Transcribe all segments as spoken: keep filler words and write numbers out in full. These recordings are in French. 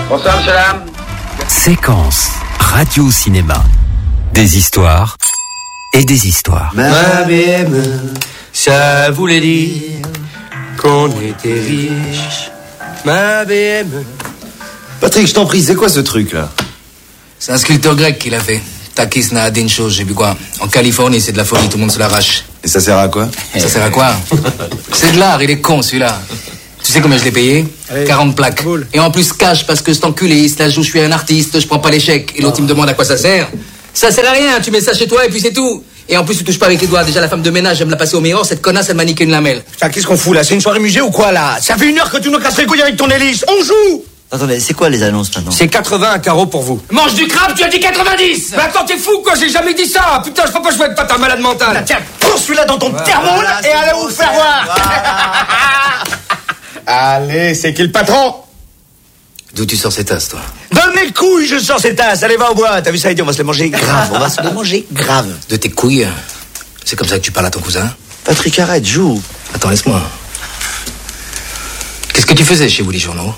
Bonsoir, monsieur Lam. Séquence radio-cinéma. Des histoires et des histoires. Ma B M, ça voulait dire qu'on était riche. Ma B M. Patrick, je t'en prie, c'est quoi ce truc-là? C'est un sculpteur grec qui l'a fait. Takis Naadin chose, j'ai vu quoi. En Californie, c'est de la folie, tout le monde se l'arrache. Et ça sert à quoi? Ça sert à quoi? C'est de l'art, il est con celui-là. Tu sais combien je l'ai payé? Allez, quarante plaques. Cool. Et en plus cash parce que cet enculé, il se la joue, je suis un artiste, je prends pas l'échec. Et l'autre, il me demande à quoi ça sert. Ça sert à rien, tu mets ça chez toi et puis c'est tout. Et en plus, tu touches pas avec les doigts. Déjà, la femme de ménage, elle me l'a passé au miroir, cette connasse, elle m'a niqué une lamelle. Putain, qu'est-ce qu'on fout là? C'est une soirée musée ou quoi là? Ça fait une heure que tu nous casses les couilles avec ton hélice. On joue! Attendez, c'est quoi les annonces maintenant? C'est quatre-vingts à carreau pour vous. Mange du crabe, tu as dit quatre-vingt-dix! Mais attends, t'es fou quoi, j'ai jamais dit ça! Putain, je peux pas jouer avec toi, t'es un malade mental! Là, tiens, poursuis-la dans ton thermomètre voilà, et allez vous faire voir! Voilà. Allez, c'est qui le patron? D'où tu sors ces tasses, toi? De mes couilles, je sors ces tasses, allez va au bois, t'as vu ça, on va se les manger grave, on va se les manger grave. De tes couilles? C'est comme ça que tu parles à ton cousin? Patrick, arrête, joue. Attends, laisse-moi. Qu'est-ce que tu faisais chez vous, les journaux?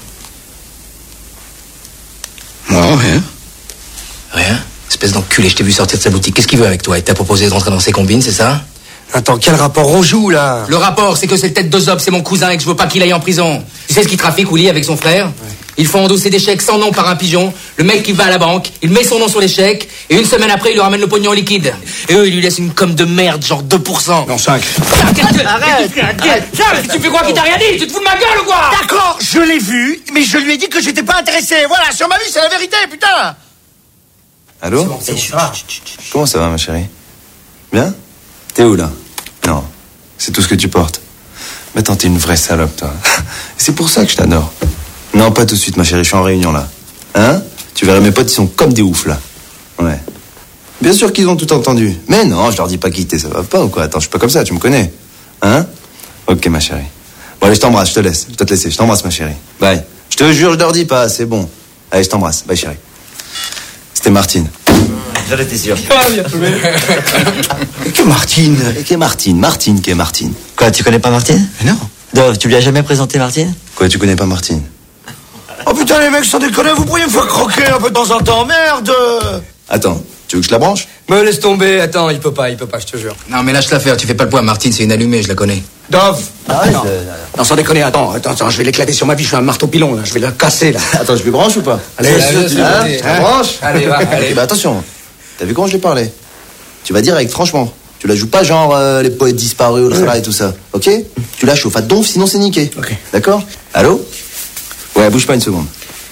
Non, rien. Rien? Espèce d'enculé, je t'ai vu sortir de sa boutique. Qu'est-ce qu'il veut avec toi? Il t'a proposé de rentrer dans ses combines, c'est ça? Attends, quel rapport on joue là? Le rapport, c'est que c'est tête de zob, c'est mon cousin et que je veux pas qu'il aille en prison. Tu sais ce qu'il trafique ou lit avec son frère? Ouais. Ils font endosser des chèques sans nom par un pigeon. Le mec, il va à la banque, il met son nom sur les chèques, et une semaine après, il lui ramène le pognon en liquide. Et eux, ils lui laissent une com de merde, genre deux pour cent. Non, cinq. Arrête! Arrête! Arrête. Tu fais quoi qui t'a rien dit? Tu te fous de ma gueule ou quoi? D'accord, je l'ai vu, mais je lui ai dit que j'étais pas intéressé. Voilà, sur ma vie, c'est la vérité, putain! Allô? Bon, c'est bon, ah. Comment ça va, ma chérie? Bien? T'es où, là? Non, c'est tout ce que tu portes. Mais attends, t'es une vraie salope, toi. C'est pour ça que je t'adore. Non, pas tout de suite, ma chérie, je suis en réunion, là. Hein? Tu verras, mes potes, ils sont comme des oufs, là. Ouais. Bien sûr qu'ils ont tout entendu. Mais non, je leur dis pas quitter, ça va pas ou quoi? Attends, je suis pas comme ça, tu me connais. Hein? Ok, ma chérie. Bon, allez, je t'embrasse, je te laisse. Je dois te laisser, je t'embrasse, ma chérie. Bye. Je te jure, je leur dis pas, c'est bon. Allez, je t'embrasse. Bye, chérie. C'était Martine. J'en étais sûr. Ah, bien trouvé. Que Martine? Qu'est Martine? Martine, qu'est Martine? Quoi, tu connais pas Martine? Mais non. Dove, tu lui as jamais présenté Martine? Quoi, tu connais pas Martine? Oh putain, les mecs, sans déconner, vous pourriez me faire croquer un peu de temps en temps, merde! Attends, tu veux que je la branche? Me laisse tomber, attends, il peut pas, il peut pas, je te jure. Non, mais lâche l'affaire, tu fais pas le poids. Martine, c'est une allumée, je la connais. Dove! Ah, non. Euh, non, sans déconner, attends, attends, attends, je vais l'éclater sur ma vie, je suis un marteau pilon, là, je vais la casser, là. Attends, je lui branche ou pas? Allez, allez, allez, allez, hein, allez, tu la branches? Allez, va, allez. Bah attention, t'as vu comment je lui parlais? Tu vas direct, franchement. Tu la joues pas genre euh, les poètes disparus, le ouais. et tout ça, ok? Tu la chauffes à donf, sinon c'est niqué. Ok. D'accord? Allô? Ouais, bouge pas une seconde.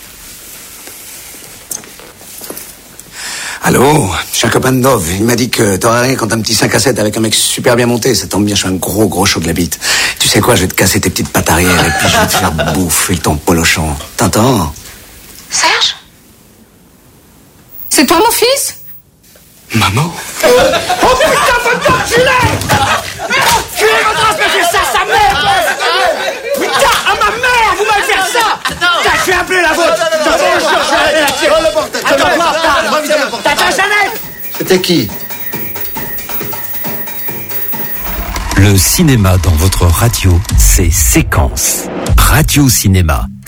Allô, je suis un copain de Dove. Il m'a dit que t'aurais rien quand t'as un petit cinq à sept avec un mec super bien monté. Ça tombe bien, je suis un gros gros chaud de la bite. Tu sais quoi, je vais te casser tes petites pattes arrière et puis je vais te faire bouffer ton polochon. T'entends? Serge? C'est toi mon fils? Maman? Oh putain, votre enculé! Enculé, votre respecter ça, sa mère! Putain, à ma mère, vous m'allez faire ça! Putain, je vais appeler la vôtre! Je vais appeler la tienne! Attends, t'as ta Jeannette! C'était qui? Le cinéma dans votre radio, c'est Séquence. Radio Cinéma.